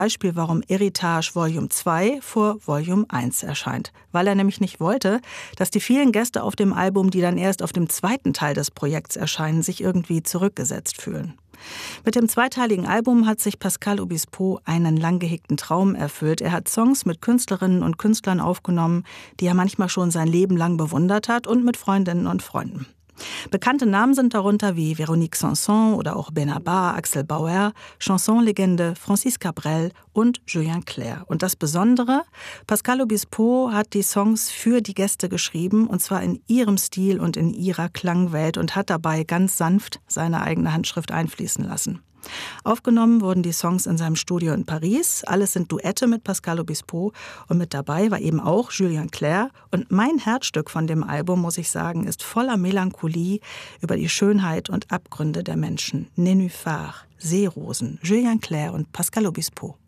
Beispiel, warum Héritage Volume 2 vor Volume 1 erscheint. Weil er nämlich nicht wollte, dass die vielen Gäste auf dem Album, die dann erst auf dem zweiten Teil des Projekts erscheinen, sich irgendwie zurückgesetzt fühlen. Mit dem zweiteiligen Album hat sich Pascal Obispo einen lang gehegten Traum erfüllt. Er hat Songs mit Künstlerinnen und Künstlern aufgenommen, die er manchmal schon sein Leben lang bewundert hat, und mit Freundinnen und Freunden. Bekannte Namen sind darunter wie Véronique Sanson oder auch Benabar, Axel Bauer, Chansonlegende Francis Cabrel und Julien Clerc. Und das Besondere, Pascal Obispo hat die Songs für die Gäste geschrieben, und zwar in ihrem Stil und in ihrer Klangwelt, und hat dabei ganz sanft seine eigene Handschrift einfließen lassen. Aufgenommen wurden die Songs in seinem Studio in Paris. Alles sind Duette mit Pascal Obispo, und mit dabei war eben auch Julien Clerc. Und mein Herzstück von dem Album, muss ich sagen, ist voller Melancholie über die Schönheit und Abgründe der Menschen. Nénuphar, Seerosen, Julien Clerc und Pascal Obispo.